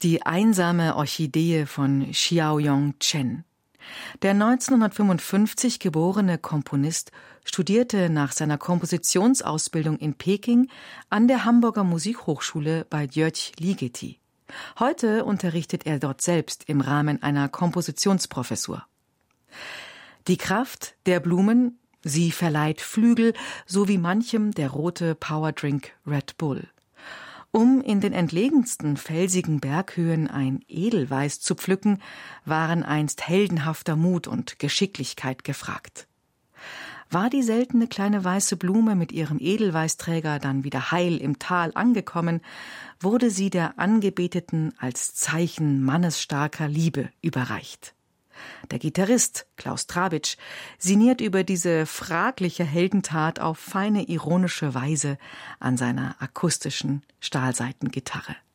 Die einsame Orchidee von Xiaoyong Chen. Der 1955 geborene Komponist studierte nach seiner Kompositionsausbildung in Peking an der Hamburger Musikhochschule bei György Ligeti. Heute unterrichtet er dort selbst im Rahmen einer Kompositionsprofessur. Die Kraft der Blumen, sie verleiht Flügel, so wie manchem der rote Powerdrink Red Bull. Um in den entlegensten felsigen Berghöhen ein Edelweiß zu pflücken, waren einst heldenhafter Mut und Geschicklichkeit gefragt. War die seltene kleine weiße Blume mit ihrem Edelweißträger dann wieder heil im Tal angekommen, wurde sie der Angebeteten als Zeichen mannesstarker Liebe überreicht. Der Gitarrist Klaus Trabitsch sinniert über diese fragliche Heldentat auf feine ironische Weise an seiner akustischen Stahlsaitengitarre.